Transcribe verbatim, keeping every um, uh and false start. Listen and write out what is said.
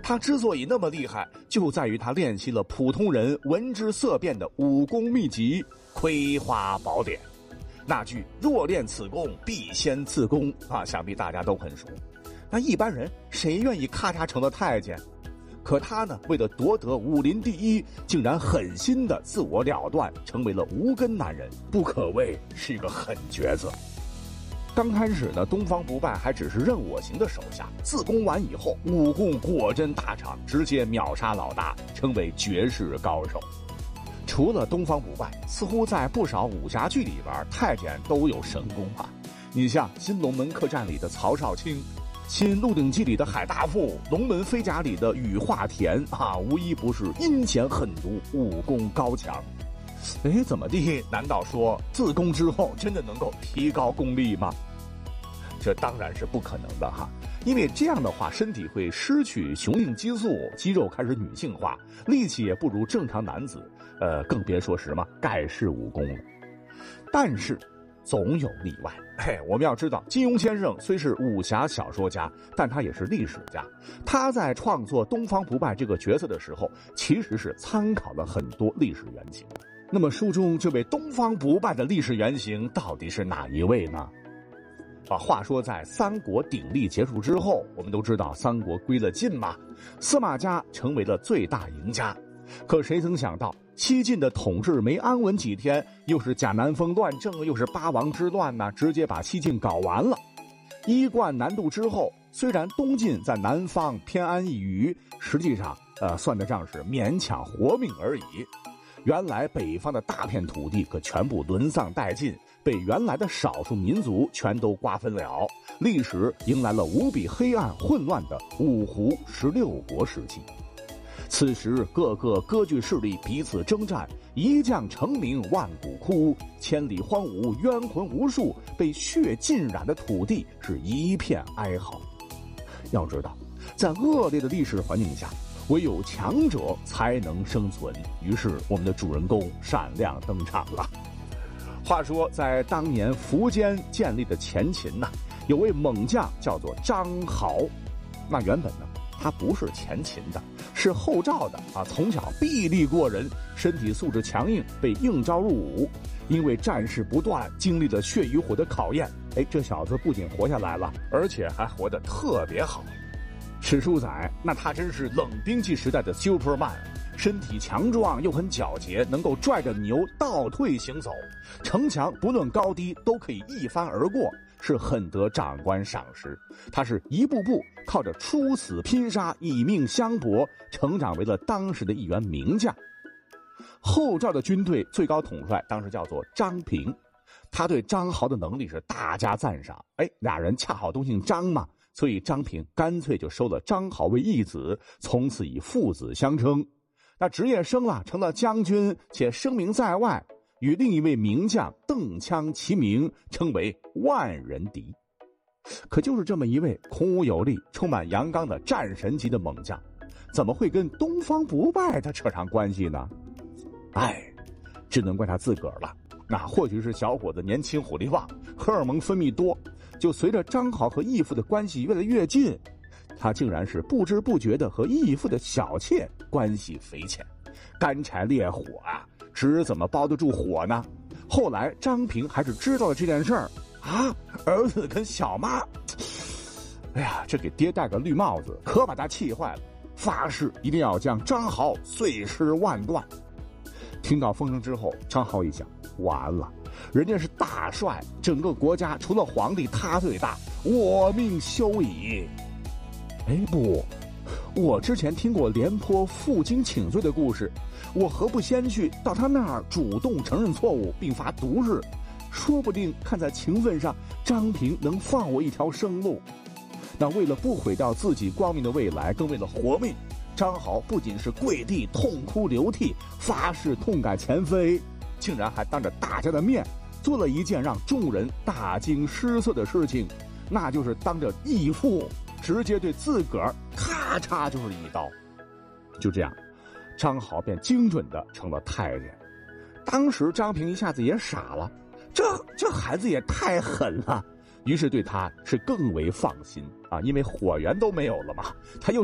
他之所以那么厉害，就在于他练习了普通人闻之色变的武功秘籍《葵花宝典》。那句若练此功，必先自宫啊，想必大家都很熟。那一般人谁愿意咔嚓成了太监？可他呢，为了夺得武林第一，竟然狠心的自我了断，成为了无根男人，不可谓是一个狠角色。刚开始呢，东方不败还只是任我行的手下，自宫完以后，武功果真大涨，直接秒杀老大，成为绝世高手。除了东方不败，似乎在不少武侠剧里边，太监都有神功啊。你像《新龙门客栈》里的曹少卿，新《鹿鼎记》里的海大富，龙门飞甲里的羽化田啊，无一不是阴险狠毒，武功高强。哎，怎么地？难道说自宫之后真的能够提高功力吗？这当然是不可能的哈，因为这样的话，身体会失去雄性激素，肌肉开始女性化，力气也不如正常男子，呃，更别说什么盖世武功了。但是总有例外。嘿，我们要知道，金庸先生虽是武侠小说家，但他也是历史家。他在创作东方不败这个角色的时候，其实是参考了很多历史原型。那么书中这位东方不败的历史原型到底是哪一位呢？啊，话说在三国鼎立结束之后，我们都知道三国归了晋嘛，司马家成为了最大赢家。可谁曾想到，西晋的统治没安稳几天，又是贾南风乱政，又是八王之乱呢，直接把西晋搞完了。一贯南渡之后，虽然东晋在南方偏安一隅，实际上呃算得上是勉强活命而已。原来北方的大片土地可全部沦丧殆尽，被原来的少数民族全都瓜分了，历史迎来了无比黑暗混乱的五胡十六国时期。此时各个割据势力彼此征战，一将成名万骨枯，千里荒芜冤魂无数，被血浸染的土地是一片哀嚎。要知道，在恶劣的历史环境下，唯有强者才能生存，于是我们的主人公闪亮登场了。话说在当年苻坚建立的前秦呢，有位猛将叫做张豪。那原本呢，他不是前秦的，是后赵的啊，从小臂力过人，身体素质强硬，被应召入伍。因为战事不断，经历了血与火的考验，哎，这小子不仅活下来了，而且还活得特别好。史书载，那他真是冷兵器时代的 Superman， 身体强壮又很矫捷，能够拽着牛倒退行走，城墙不论高低都可以一翻而过，是很得长官赏识。他是一步步靠着出死拼杀，以命相搏，成长为了当时的一员名将。后赵的军队最高统帅当时叫做张平，他对张豪的能力是大加赞赏。哎，俩人恰好都姓张嘛，所以张平干脆就收了张豪为义子，从此以父子相称。那职业升了，成了将军，且声名在外，与另一位名将邓羌齐名，称为万人敌。可就是这么一位孔武有力、充满阳刚的战神级的猛将，怎么会跟东方不败他扯上关系呢？哎，只能怪他自个儿了。那或许是小伙子年轻火力旺，荷尔蒙分泌多，就随着张豪和义父的关系越来越近，他竟然是不知不觉的和义父的小妾关系匪浅，干柴烈火啊，纸怎么包得住火呢？后来张平还是知道了这件事儿啊，儿子跟小妈，哎呀，这给爹戴个绿帽子，可把他气坏了，发誓一定要将张豪碎尸万段。听到风声之后，张豪一想，完了，人家是大帅，整个国家除了皇帝他最大，我命休矣。哎不，我之前听过廉颇负荆请罪的故事，我何不先去到他那儿主动承认错误，并罚毒日，说不定看在情分上，张平能放我一条生路。那为了不毁掉自己光明的未来，更为了活命，张豪不仅是跪地痛哭流涕，发誓痛改前非，竟然还当着大家的面做了一件让众人大惊失色的事情，那就是当着义父直接对自个儿咔嚓就是一刀。就这样，张豪便精准的成了太监。当时张平一下子也傻了，这这孩子也太狠了，于是对他是更为放心啊，因为火源都没有了嘛，他又